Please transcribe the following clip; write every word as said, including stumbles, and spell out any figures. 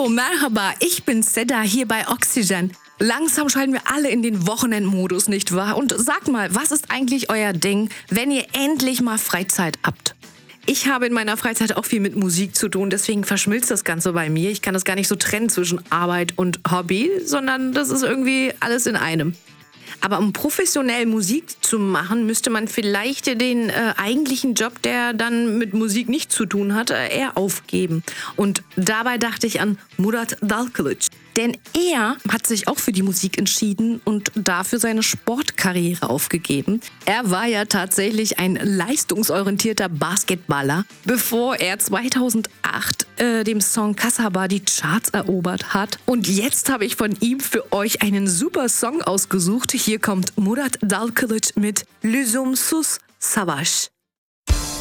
Hallo, Merhaba, ich bin Seda hier bei Oxygen. Langsam schalten wir alle in den Wochenendmodus, nicht wahr? Und sagt mal, was ist eigentlich euer Ding, wenn ihr endlich mal Freizeit habt? Ich habe in meiner Freizeit auch viel mit Musik zu tun, deswegen verschmilzt das Ganze bei mir. Ich kann das gar nicht so trennen zwischen Arbeit und Hobby, sondern das ist irgendwie alles in einem. Aber um professionell Musik zu machen, müsste man vielleicht den äh, eigentlichen Job, der dann mit Musik nichts zu tun hat, äh, eher aufgeben. Und dabei dachte ich an Murat Dalkılıç. Denn er hat sich auch für die Musik entschieden und dafür seine Sportkarriere aufgegeben. Er war ja tatsächlich ein leistungsorientierter Basketballer, bevor er zweitausendacht äh, dem Song Kasaba die Charts erobert hat. Und jetzt habe ich von ihm für euch einen super Song ausgesucht. Hier kommt Murat Dalkılıç mit Lüzumsuz Savaş.